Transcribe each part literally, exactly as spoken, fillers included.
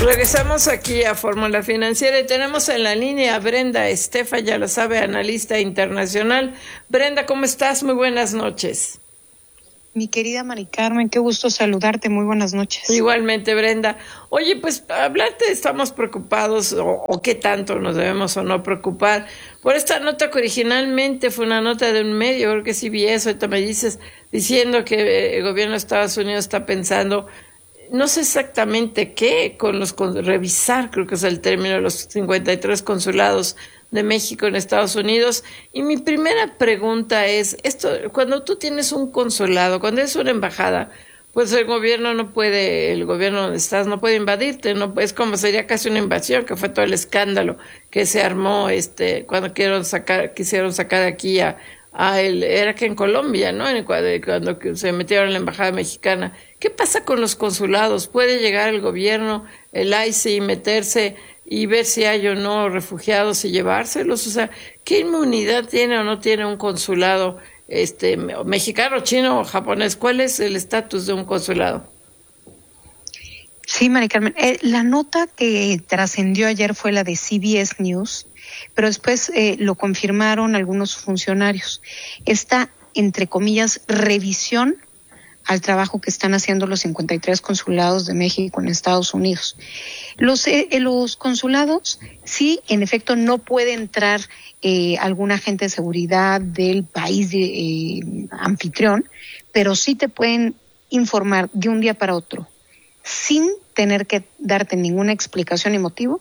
Regresamos aquí a Fórmula Financiera y tenemos en la línea a Brenda Estefan, ya lo sabe, analista internacional. Brenda, ¿cómo estás? Muy buenas noches. Mi querida Mari Carmen, qué gusto saludarte, muy buenas noches. Igualmente, Brenda. Oye, pues hablarte, estamos preocupados, o, o qué tanto nos debemos o no preocupar, por esta nota que originalmente fue una nota de un medio, creo que C B S, ahorita me dices, diciendo que el gobierno de Estados Unidos está pensando, no sé exactamente qué, con los con revisar, creo que es el término, los cincuenta y tres consulados de México en Estados Unidos. Y mi primera pregunta es, esto, cuando tú tienes un consulado, cuando es una embajada, pues el gobierno no puede, el gobierno donde estás no puede invadirte, no es como sería casi una invasión, que fue todo el escándalo que se armó este cuando quisieron sacar, quisieron sacar aquí a, a el, era que en Colombia, ¿no? Cuando, cuando se metieron en la embajada mexicana. ¿Qué pasa con los consulados? ¿Puede llegar el gobierno, el I C E, y meterse y ver si hay o no refugiados y llevárselos? O sea, ¿qué inmunidad tiene o no tiene un consulado este mexicano, chino o japonés? ¿Cuál es el estatus de un consulado? Sí, Mari Carmen, eh, la nota que trascendió ayer fue la de C B S News, pero después eh, lo confirmaron algunos funcionarios. Esta, entre comillas, revisión al trabajo que están haciendo los cincuenta y tres consulados de México en Estados Unidos. Los, eh, los consulados, sí, en efecto, no puede entrar eh, algún agente de seguridad del país de, eh, anfitrión, pero sí te pueden informar de un día para otro, sin tener que darte ninguna explicación y motivo,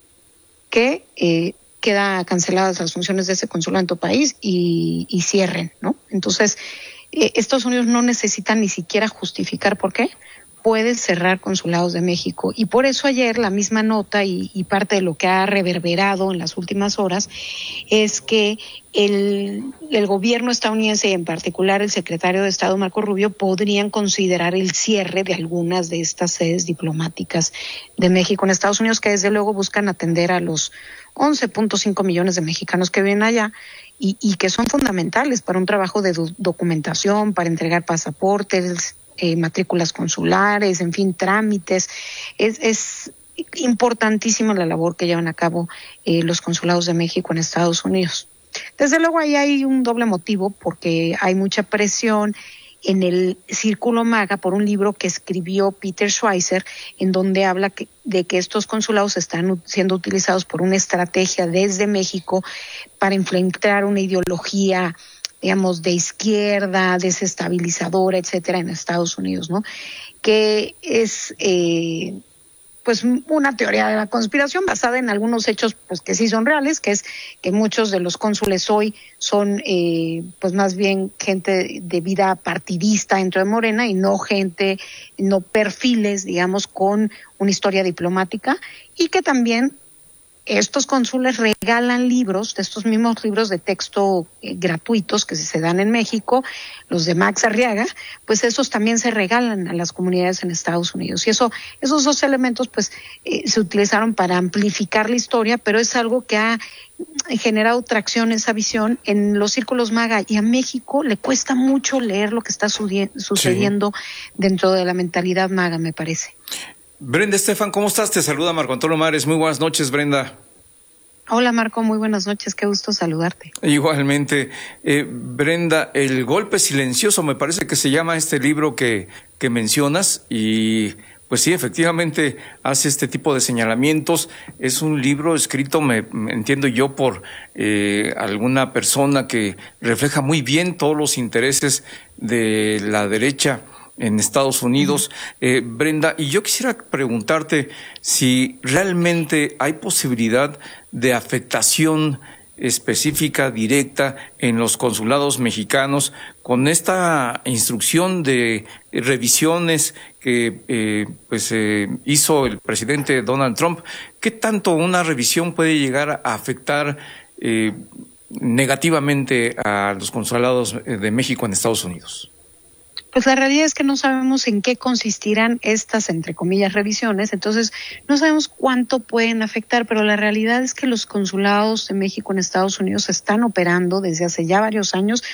que eh, queda canceladas las funciones de ese consulado en tu país y, y cierren, ¿no? Entonces, eh, Estados Unidos no necesita ni siquiera justificar por qué puede cerrar consulados de México. Y por eso ayer la misma nota y, y parte de lo que ha reverberado en las últimas horas es que el, el gobierno estadounidense y en particular el secretario de Estado Marco Rubio podrían considerar el cierre de algunas de estas sedes diplomáticas de México en Estados Unidos, que desde luego buscan atender a los once punto cinco millones de mexicanos que viven allá y, y que son fundamentales para un trabajo de do- documentación, para entregar pasaportes, Eh, matrículas consulares, en fin, trámites. Es, es importantísima la labor que llevan a cabo eh, los consulados de México en Estados Unidos. Desde luego ahí hay un doble motivo, porque hay mucha presión en el Círculo MAGA por un libro que escribió Peter Schweizer, en donde habla que, de que estos consulados están siendo utilizados por una estrategia desde México para infiltrar una ideología, digamos, de izquierda, desestabilizadora, etcétera, en Estados Unidos, ¿no? Que es, eh, pues, una teoría de la conspiración basada en algunos hechos, pues, que sí son reales, que es que muchos de los cónsules hoy son, eh, pues, más bien gente de vida partidista dentro de Morena y no gente, no perfiles, digamos, con una historia diplomática, y que también estos cónsules regalan libros, de estos mismos libros de texto eh, gratuitos que se dan en México, los de Max Arriaga, pues esos también se regalan a las comunidades en Estados Unidos. Y eso, esos dos elementos pues eh, se utilizaron para amplificar la historia, pero es algo que ha generado tracción, esa visión en los círculos MAGA, y a México le cuesta mucho leer lo que está sucediendo sí. dentro de la mentalidad MAGA, me parece. Brenda Estefan, ¿cómo estás? Te saluda Marco Antonio Mares. Muy buenas noches, Brenda. Hola, Marco, muy buenas noches. Qué gusto saludarte. Igualmente. Eh, Brenda, El golpe silencioso, me parece que se llama este libro que, que mencionas, y pues sí, efectivamente hace este tipo de señalamientos. Es un libro escrito, me, me entiendo yo, por eh, alguna persona que refleja muy bien todos los intereses de la derecha en Estados Unidos. Eh, Brenda, y yo quisiera preguntarte si realmente hay posibilidad de afectación específica, directa, en los consulados mexicanos con esta instrucción de revisiones que eh, pues eh, hizo el presidente Donald Trump. ¿Qué tanto una revisión puede llegar a afectar eh, negativamente a los consulados de México en Estados Unidos? Pues la realidad es que no sabemos en qué consistirán estas, entre comillas, revisiones, entonces no sabemos cuánto pueden afectar, pero la realidad es que los consulados de México en Estados Unidos están operando desde hace ya varios años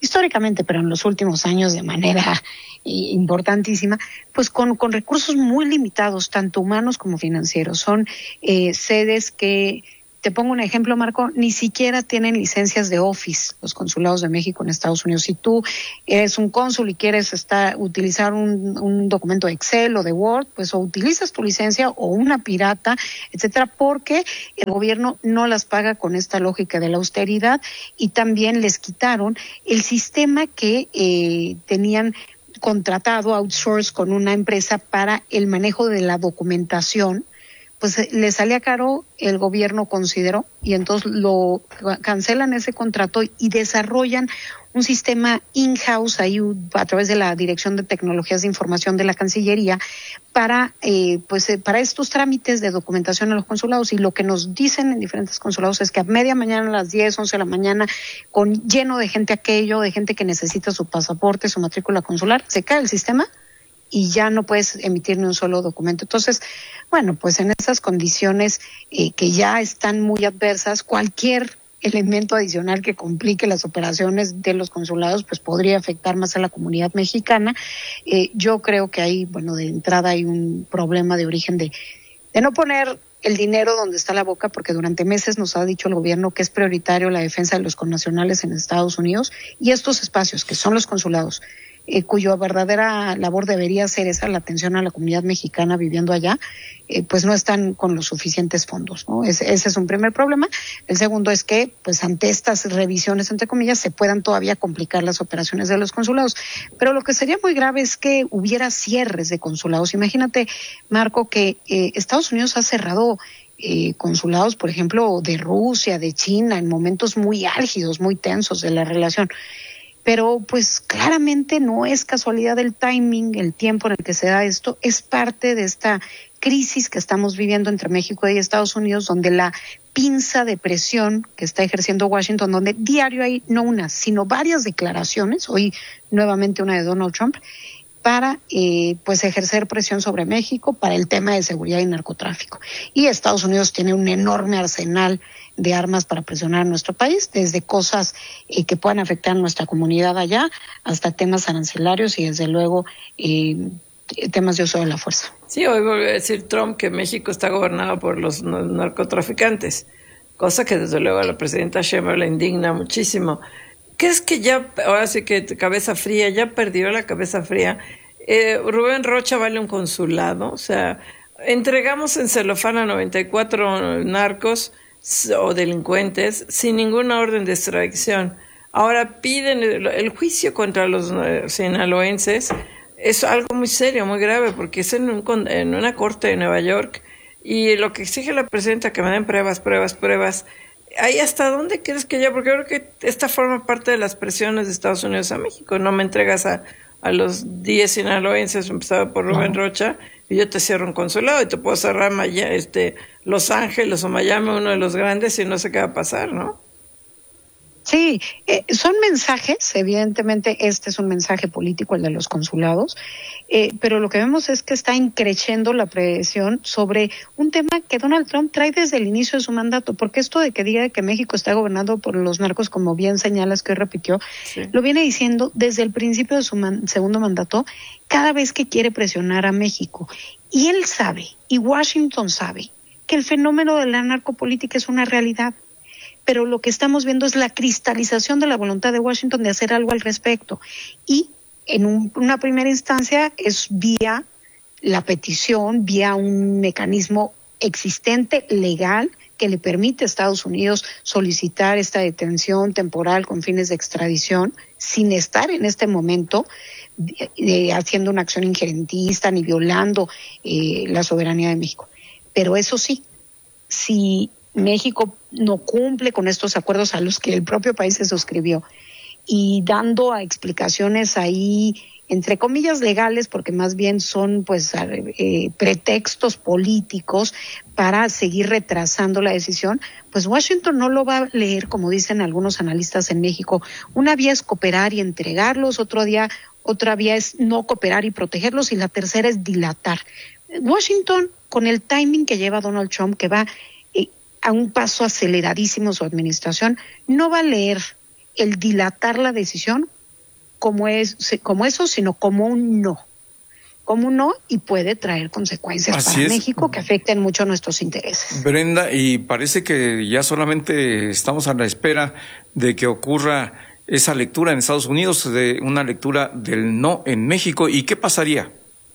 históricamente, pero en los últimos años de manera eh, importantísima, pues con, con recursos muy limitados, tanto humanos como financieros. Son eh, sedes que, te pongo un ejemplo, Marco, ni siquiera tienen licencias de Office, los consulados de México en Estados Unidos. Si tú eres un cónsul y quieres estar, utilizar un, un documento de Excel o de Word, pues o utilizas tu licencia o una pirata, etcétera, porque el gobierno no las paga con esta lógica de la austeridad, y también les quitaron el sistema que eh, tenían contratado, outsource, con una empresa para el manejo de la documentación. Pues le salía caro, el gobierno consideró, y entonces lo cancelan ese contrato y desarrollan un sistema in-house ahí a través de la Dirección de Tecnologías de Información de la Cancillería para eh, pues eh, para estos trámites de documentación en los consulados. Y lo que nos dicen en diferentes consulados es que a media mañana, a las diez, once de la mañana, con lleno de gente aquello, de gente que necesita su pasaporte, su matrícula consular, se cae el sistema y ya no puedes emitir ni un solo documento. Entonces, bueno, pues en esas condiciones eh, que ya están muy adversas, cualquier elemento adicional que complique las operaciones de los consulados, pues podría afectar más a la comunidad mexicana. Eh, yo creo que ahí, bueno, de entrada hay un problema de origen de, de no poner el dinero donde está la boca, porque durante meses nos ha dicho el gobierno que es prioritario la defensa de los connacionales en Estados Unidos, y estos espacios que son los consulados, Eh, cuya verdadera labor debería ser esa, la atención a la comunidad mexicana viviendo allá, eh, pues no están con los suficientes fondos, ¿no? Ese, ese es un primer problema. El segundo es que, pues ante estas revisiones, entre comillas, se puedan todavía complicar las operaciones de los consulados. Pero lo que sería muy grave es que hubiera cierres de consulados. Imagínate, Marco, que eh, Estados Unidos ha cerrado Eh, consulados, por ejemplo, de Rusia, de China, en momentos muy álgidos, muy tensos de la relación. Pero pues claramente no es casualidad el timing, el tiempo en el que se da esto, es parte de esta crisis que estamos viviendo entre México y Estados Unidos, donde la pinza de presión que está ejerciendo Washington, donde diario hay no una, sino varias declaraciones, hoy nuevamente una de Donald Trump, para eh, pues ejercer presión sobre México para el tema de seguridad y narcotráfico. Y Estados Unidos tiene un enorme arsenal de armas para presionar a nuestro país, desde cosas eh, que puedan afectar a nuestra comunidad allá, hasta temas arancelarios y desde luego eh, temas de uso de la fuerza. Sí, hoy volvió a decir Trump que México está gobernado por los narcotraficantes, cosa que desde luego a la presidenta Sheinbaum le indigna muchísimo. ¿Qué es que ya, ahora sí que cabeza fría, ya perdió la cabeza fría? Eh, Rubén Rocha vale un consulado, o sea, entregamos en celofán a noventa y cuatro narcos o delincuentes sin ninguna orden de extradición. Ahora piden el, el juicio contra los sinaloenses, es algo muy serio, muy grave, porque es en, un, en una corte de Nueva York, y lo que exige la presidenta que me den pruebas, pruebas, pruebas. ¿Ahí hasta dónde quieres que ya? Porque creo que esta forma parte de las presiones de Estados Unidos a México. No me entregas a, a los diez sinaloenses, empezado por Rubén no. Rocha, y yo te cierro un consulado y te puedo cerrar Maya, este, Los Ángeles o Miami, uno de los grandes, y no sé qué va a pasar, ¿no? Sí, eh, son mensajes, evidentemente este es un mensaje político, el de los consulados, eh, pero lo que vemos es que está increciendo la presión sobre un tema que Donald Trump trae desde el inicio de su mandato, porque esto de que diga que México está gobernado por los narcos, como bien señalas que hoy repitió, sí. Lo viene diciendo desde el principio de su man- segundo mandato, cada vez que quiere presionar a México. Y él sabe, y Washington sabe, que el fenómeno de la narcopolítica es una realidad. Pero lo que estamos viendo es la cristalización de la voluntad de Washington de hacer algo al respecto. Y en un, una primera instancia es vía la petición, vía un mecanismo existente, legal, que le permite a Estados Unidos solicitar esta detención temporal con fines de extradición, sin estar en este momento de, de, haciendo una acción injerentista ni violando eh, la soberanía de México. Pero eso sí, si México no cumple con estos acuerdos a los que el propio país se suscribió y dando a explicaciones ahí entre comillas legales, porque más bien son pues eh, pretextos políticos para seguir retrasando la decisión, pues Washington no lo va a leer, como dicen algunos analistas en México. Una vía es cooperar y entregarlos, otro día, otra vía es no cooperar y protegerlos, y la tercera es dilatar. Washington, con el timing que lleva Donald Trump, que va a un paso aceleradísimo su administración, no va a leer el dilatar la decisión como, es, como eso, sino como un no. Como un no, y puede traer consecuencias Así para es. México que afecten mucho nuestros intereses. Brenda, y parece que ya solamente estamos a la espera de que ocurra esa lectura en Estados Unidos, de una lectura del no en México. ¿Y qué pasaría?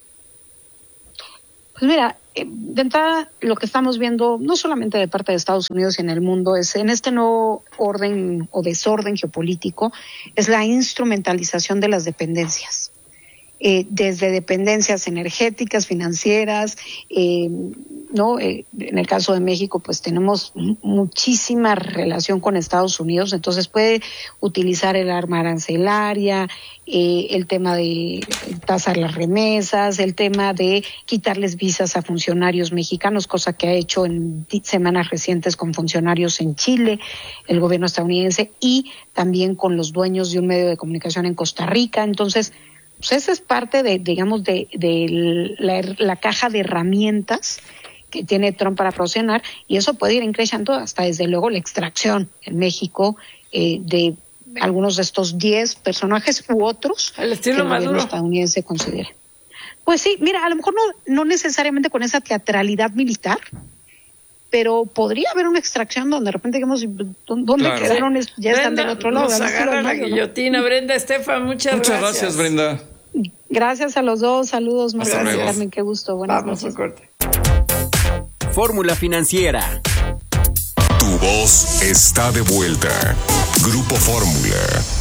Pues mira, de entrada lo que estamos viendo, no solamente de parte de Estados Unidos y en el mundo, es en este nuevo orden o desorden geopolítico, es la instrumentalización de las dependencias. Eh, desde dependencias energéticas, financieras, eh, no, eh, en el caso de México, pues tenemos m- muchísima relación con Estados Unidos, entonces puede utilizar el arma arancelaria, eh, el tema de tasar las remesas, el tema de quitarles visas a funcionarios mexicanos, cosa que ha hecho en t- semanas recientes con funcionarios en Chile, el gobierno estadounidense, y también con los dueños de un medio de comunicación en Costa Rica. Entonces, pues esa es parte de, digamos, de, de la, la caja de herramientas que tiene Trump para promocionar, y eso puede ir increciendo hasta, desde luego, la extracción en México eh, de algunos de estos diez personajes u otros el estilo que el gobierno Maduro estadounidense considere. Pues sí, mira, a lo mejor no, no necesariamente con esa teatralidad militar, pero podría haber una extracción donde de repente digamos, ¿dónde Claro. quedaron? Ya están Brenda, del otro lado. nos al estilo agarra la Mayo, ¿no? guillotina. Brenda, Estefan, muchas, Muchas gracias. gracias, Brenda. Gracias a los dos, saludos, Hasta Marcela y luego. Carmen, qué gusto, buenas Vamos noches. a corte. Fórmula Financiera. Tu voz está de vuelta. Grupo Fórmula.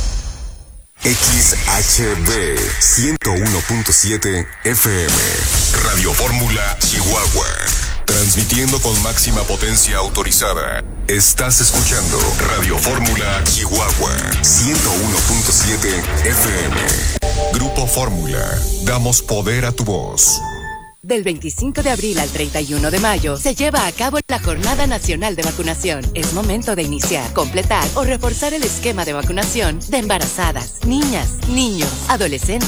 X H B ciento uno punto siete F M. Radio Fórmula Chihuahua. Transmitiendo con máxima potencia autorizada. Estás escuchando Radio Fórmula Chihuahua ciento uno punto siete F M. Grupo Fórmula. Damos poder a tu voz. Del veinticinco de abril al treinta y uno de mayo se lleva a cabo la Jornada Nacional de Vacunación. Es momento de iniciar, completar o reforzar el esquema de vacunación de embarazadas, niñas, niños, adolescentes